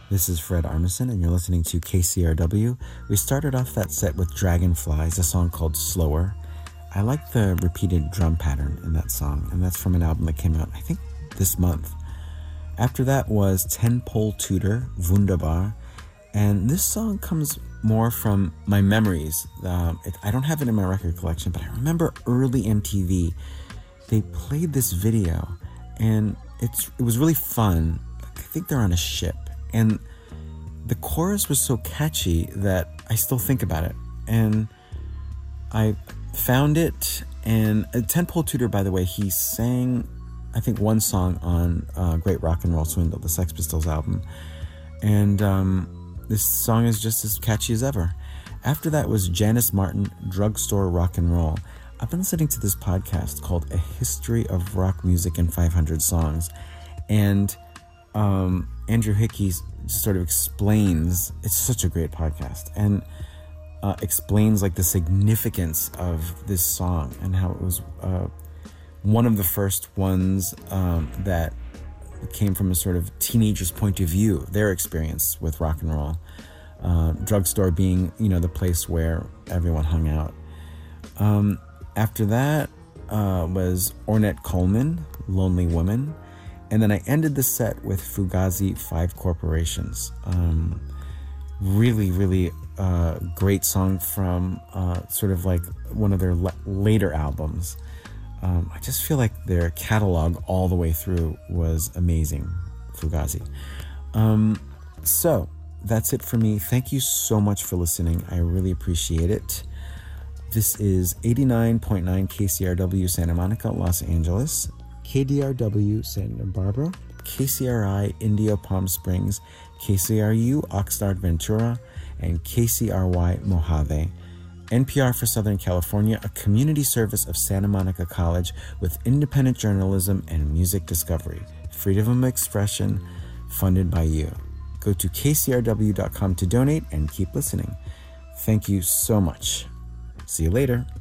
This is Fred Armisen, and you're listening to KCRW. We started off that set with Dragonflies, a song called Slower. I like the repeated drum pattern in that song, and that's from an album that came out, I think, this month. After that was Ten Pole Tutor, Wunderbar, and this song comes more from my memories. I don't have it in my record collection, but I remember early MTV, they played this video, and it was really fun. I think they're on a ship, and the chorus was so catchy that I still think about it. And I found it, and Ten Pole Tutor, by the way, he sang, I think, one song on Great Rock and Roll Swindle, the Sex Pistols album. And this song is just as catchy as ever. After that was Janice Martin, Drugstore Rock and Roll. I've been listening to this podcast called A History of Rock Music in 500 Songs. And Andrew Hickey sort of explains, it's such a great podcast, and explains like the significance of this song and how it was one of the first ones that came from a sort of teenager's point of view, their experience with rock and roll. Drugstore being, the place where everyone hung out. After that was Ornette Coleman, Lonely Woman. And then I ended the set with Fugazi, Five Corporations. Really, really great song from sort of like one of their later albums. I just feel like their catalog all the way through was amazing, Fugazi. So that's it for me. Thank you so much for listening. I really appreciate it. This is 89.9 KCRW Santa Monica, Los Angeles, KDRW Santa Barbara, KCRI Indio Palm Springs, KCRU Oxnard Ventura, and KCRY Mojave. NPR for Southern California, a community service of Santa Monica College with independent journalism and music discovery. Freedom of expression, funded by you. Go to kcrw.com to donate and keep listening. Thank you so much. See you later.